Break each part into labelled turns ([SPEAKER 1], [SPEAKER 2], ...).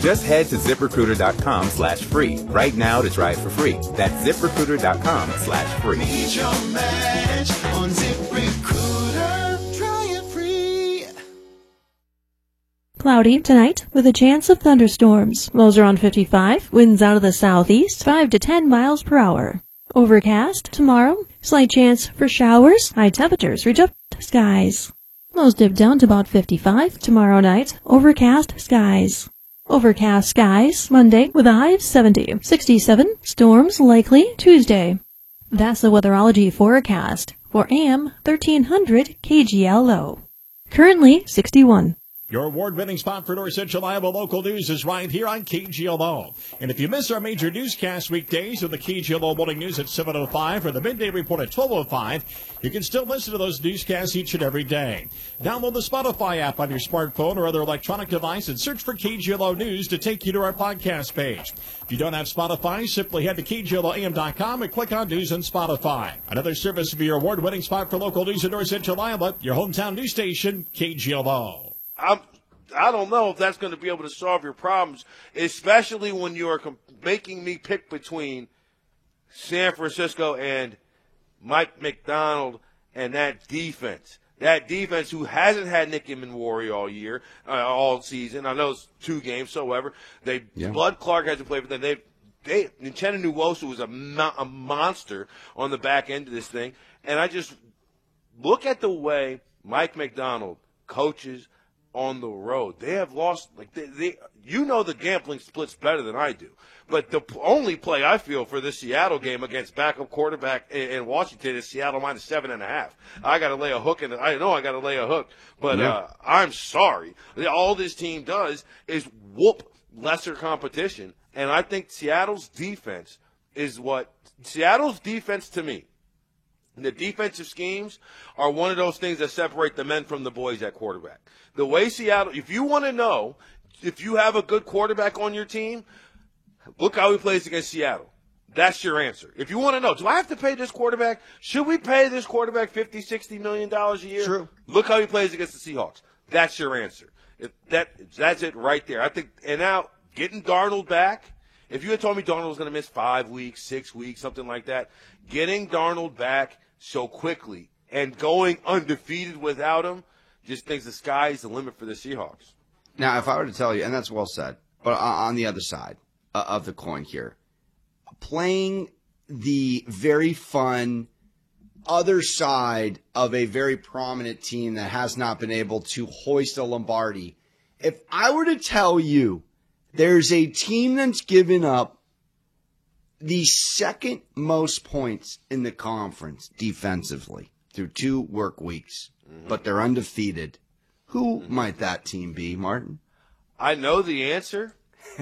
[SPEAKER 1] Just head to ZipRecruiter.com/free right now to try it for free. That's ZipRecruiter.com/free.
[SPEAKER 2] Need your match on ZipRecruiter. Try it free.
[SPEAKER 3] Cloudy tonight with a chance of thunderstorms. Lows around 55. Winds out of the southeast 5 to 10 miles per hour. Overcast tomorrow. Slight chance for showers. High temperatures reach up to skies. Lows dip down to about 55 tomorrow night. Overcast skies. Overcast skies Monday with a high of 70. 67. Storms likely Tuesday. That's the weatherology forecast for AM 1300 KGLO. Currently 61.
[SPEAKER 4] Your award-winning spot for North Central Iowa local news is right here on KGLO. And if you miss our major newscast weekdays with the KGLO Morning News at 7:05 or the Midday Report at 12:05, you can still listen to those newscasts each and every day. Download the Spotify app on your smartphone or other electronic device and search for KGLO News to take you to our podcast page. If you don't have Spotify, simply head to KGLOAM.com and click on News on Spotify. Another service of your award-winning spot for local news in North Central Iowa, your hometown news station, KGLO.
[SPEAKER 5] I don't know if that's going to be able to solve your problems, especially when you are making me pick between San Francisco and Mike Macdonald and that defense. That defense who hasn't had Nick Immanwori all year, all season. I know it's 2 games, so whatever. Bud Clark hasn't played for them. Uchenna Nwosu was a monster on the back end of this thing. And I just look at the way Mike Macdonald coaches on the road. They have lost, you know the gambling splits better than I do. But the only play I feel for this Seattle game against backup quarterback in Washington is Seattle minus 7.5. I got to lay a hook in it. I know I got to lay a hook, but I'm sorry. All this team does is whoop lesser competition, and I think Seattle's defense to me. The defensive schemes are one of those things that separate the men from the boys at quarterback. The way Seattle, if you want to know if you have a good quarterback on your team, look how he plays against Seattle. That's your answer. If you want to know, do I have to pay this quarterback? Should we pay this quarterback $50, $60 million a year?
[SPEAKER 6] True.
[SPEAKER 5] Look how he plays against the Seahawks. That's your answer. That's it right there. I think, and now getting Darnold back, if you had told me Darnold was going to miss 5 weeks, 6 weeks, something like that, getting Darnold back so quickly and going undefeated without him just thinks the sky's the limit for the Seahawks.
[SPEAKER 6] Now, if I were to tell you, and that's well said, but on the other side of the coin here, playing the very fun other side of a very prominent team that has not been able to hoist a Lombardi, if I were to tell you there's a team that's given up the second most points in the conference defensively through 2 work weeks, but they're undefeated, who might that team be, Martin?
[SPEAKER 5] I know the answer.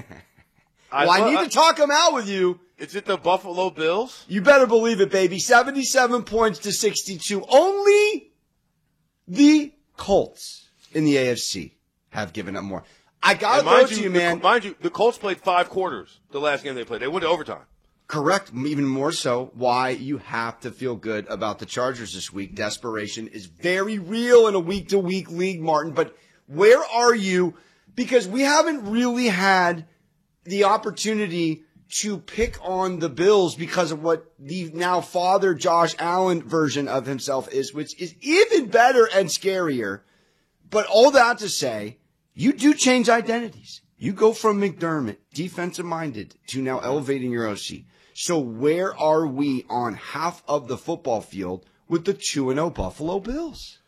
[SPEAKER 6] I need to talk them out with you.
[SPEAKER 5] Is it the Buffalo Bills?
[SPEAKER 6] You better believe it, baby. 77 points to 62. Only the Colts in the AFC have given up more. I got to throw to you, man.
[SPEAKER 5] Mind you, the Colts played 5 quarters the last game they played. They went to overtime.
[SPEAKER 6] Correct. Even more so, why you have to feel good about the Chargers this week. Desperation is very real in a week-to-week league, Martin. But where are you? Because we haven't really had the opportunity to pick on the Bills because of what the now father Josh Allen version of himself is, which is even better and scarier. But all that to say, you do change identities. You go from McDermott, defensive-minded, to now elevating your OC. So where are we on half of the football field with the 2-0 Buffalo Bills?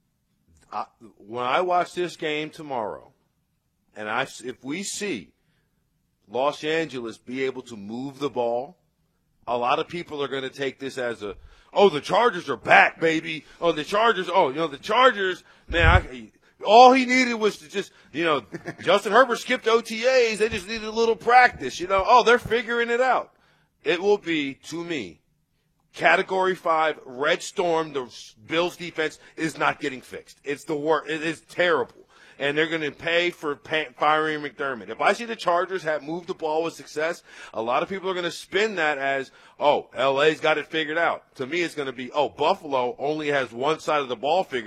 [SPEAKER 5] When I watch this game tomorrow, and if we see Los Angeles be able to move the ball, a lot of people are going to take this as the Chargers are back, baby. The Chargers, man, all he needed was to just, Justin Herbert skipped OTAs. They just needed a little practice, they're figuring it out. It will be, to me, Category 5, Red Storm. The Bills defense is not getting fixed. It's the worst. It is terrible. And they're going to pay for firing McDermott. If I see the Chargers have moved the ball with success, a lot of people are going to spin that as, LA's got it figured out. To me, it's going to be, Buffalo only has one side of the ball figured